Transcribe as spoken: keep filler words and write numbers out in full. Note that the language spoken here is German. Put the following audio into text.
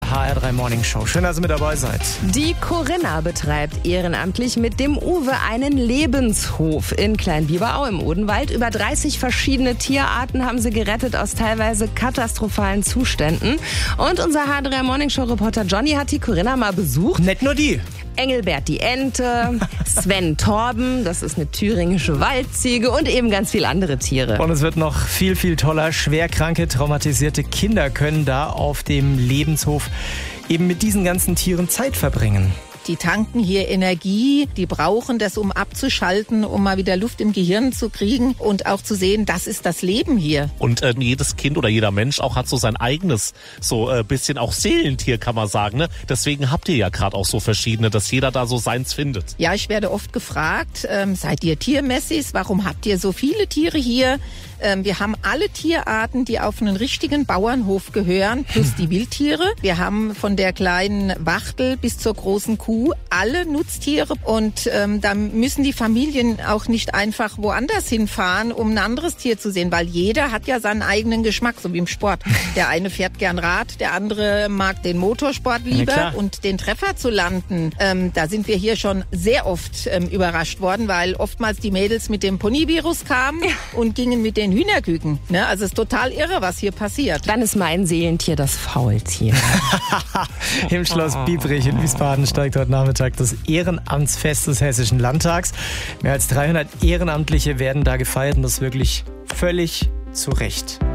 H R drei Morning Show. Schön, dass ihr mit dabei seid. Die Corinna betreibt ehrenamtlich mit dem Uwe einen Lebenshof in Kleinbiberau im Odenwald. Über dreißig verschiedene Tierarten haben sie gerettet aus teilweise katastrophalen Zuständen. Und unser H R drei Morning Show Reporter Johnny hat die Corinna mal besucht. Nicht nur die. Engelbert die Ente, Sven Torben, das ist eine thüringische Waldziege und eben ganz viele andere Tiere. Und es wird noch viel, viel toller. Schwerkranke, traumatisierte Kinder können da auf dem Lebenshof eben mit diesen ganzen Tieren Zeit verbringen. Die tanken hier Energie, die brauchen das, um abzuschalten, um mal wieder Luft im Gehirn zu kriegen und auch zu sehen, das ist das Leben hier. Und äh, jedes Kind oder jeder Mensch auch hat so sein eigenes, so äh, bisschen auch Seelentier, kann man sagen. Ne? Deswegen habt ihr ja gerade auch so verschiedene, dass jeder da so seins findet. Ja, ich werde oft gefragt, ähm, seid ihr Tiermessis? Warum habt ihr so viele Tiere hier? Ähm, wir haben alle Tierarten, die auf einen richtigen Bauernhof gehören, plus die Wildtiere. Wir haben von der kleinen Wachtel bis zur großen Kuh alle Nutztiere. Und ähm, da müssen die Familien auch nicht einfach woanders hinfahren, um ein anderes Tier zu sehen, weil jeder hat ja seinen eigenen Geschmack, so wie im Sport. Der eine fährt gern Rad, der andere mag den Motorsport lieber. Ja, und den Treffer zu landen, ähm, da sind wir hier schon sehr oft ähm, überrascht worden, weil oftmals die Mädels mit dem Ponyvirus kamen ja. und gingen mit den Hühnerküken. Ne? Also es ist total irre, was hier passiert. Dann ist mein Seelentier das Faultier. Im Schloss Biebrich in Wiesbaden steigt heute Nachmittag das Ehrenamtsfest des Hessischen Landtags. Mehr als dreihundert Ehrenamtliche werden da gefeiert und das wirklich völlig zu Recht.